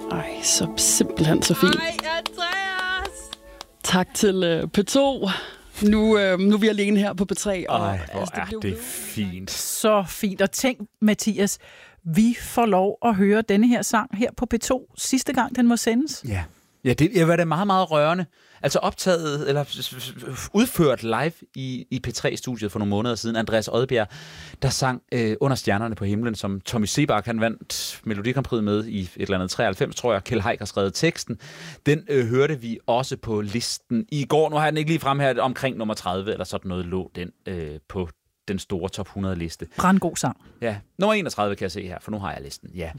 Ej, så simpelthen så fint. Ej, Andreas! Tak til P2. Nu er vi alene her på P3. Og, Ej, hvor altså, det fint. Så fint. Og tænk, Mathias, vi får lov at høre denne her sang her på P2 sidste gang, den må sendes. Ja, det var da meget, meget rørende. Altså optaget, eller udført live i P3-studiet for nogle måneder siden. Andreas Odbjerg, der sang Under stjernerne på himlen, som Tommy Sebak, han vandt Melodi Grand Prix med i et eller andet 93, tror jeg. Kjeld Haik har skrevet teksten. Den hørte vi også på listen i går. Nu har jeg den ikke lige frem her, omkring nummer 30, eller sådan noget, lå den på den store top 100-liste. Brandgod sang. Ja, nummer 31 kan jeg se her, for nu har jeg listen. Ja.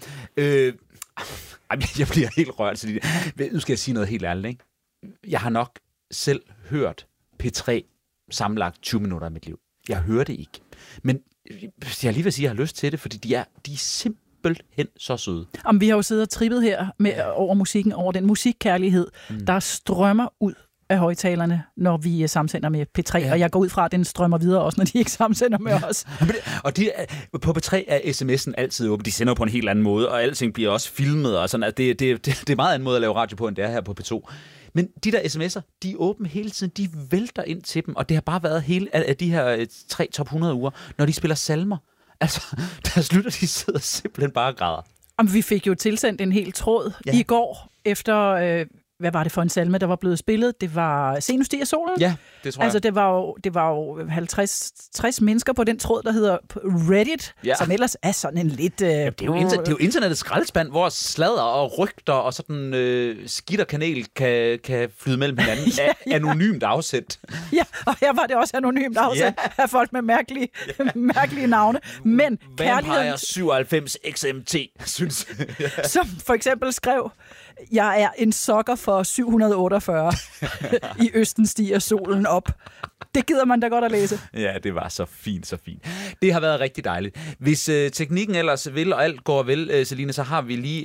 Jeg bliver helt rørt. Nu skal jeg sige noget helt ærligt, ikke? Jeg har nok selv hørt P3 sammenlagt 20 minutter af mit liv. Jeg hører det ikke. Men jeg lige vil sige, at jeg har lyst til det, fordi de er simpelthen så søde. Vi har jo siddet og trippet her over musikken, over den musikkærlighed, der strømmer ud af højtalerne, når vi samsender med P3, og jeg går ud fra, at den strømmer videre også, når de ikke samsender med os. Og på P3 er sms'en altid åben. De sender på en helt anden måde, og alting bliver også filmet, og sådan, at det er meget anden måde at lave radio på, end det er her på P2. Men de der sms'er, de er åbne hele tiden, de vælter ind til dem, og det har bare været hele af de her 3 top 100 uger, når de spiller salmer. Altså, deres lytter, de sidder simpelthen bare og græder. Vi fik jo tilsendt en hel tråd i går, efter... hvad var det for en salme, der var blevet spillet? Det var Se nu stiger solen. Ja, det tror jeg. Altså, det var jo 50-60 mennesker på den tråd, der hedder Reddit, som ellers er sådan en lidt... det er jo internettets skraldespand, hvor sladder og rygter og sådan skidt og kanel kan flyde mellem hinanden anonymt afsæt. Ja, og her var det også anonymt afsæt af folk med mærkelige navne. Men Vampire 97 XMT, synes som for eksempel skrev, jeg er en sokker for 748. I østen stiger solen op. Det gider man da godt at læse. Ja, det var så fint, så fint. Det har været rigtig dejligt. Hvis teknikken ellers vil, og alt går vel, Celine, så har vi lige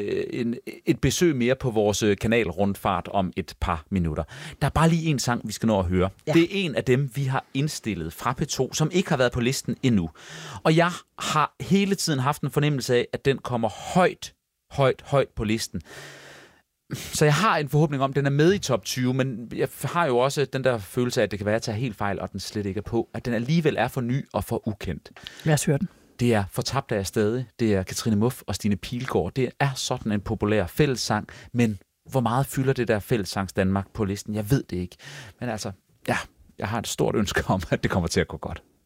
et besøg mere på vores kanal Rundfart om et par minutter. Der er bare lige en sang, vi skal nå at høre. Ja. Det er en af dem, vi har indstillet fra P2, som ikke har været på listen endnu. Og jeg har hele tiden haft en fornemmelse af, at den kommer højt på listen. Så jeg har en forhåbning om, at den er med i top 20, men jeg har jo også den der følelse af, at det kan være, at jeg tager helt fejl, og den slet ikke er på. At den alligevel er for ny og for ukendt. Lad os høre den. Det er Fortabt er jeg stadig. Det er Katrine Muff og Stine Pilgaard. Det er sådan en populær fællessang, men hvor meget fylder det der fællessangs Danmark på listen? Jeg ved det ikke. Men altså, ja, jeg har et stort ønske om, at det kommer til at gå godt.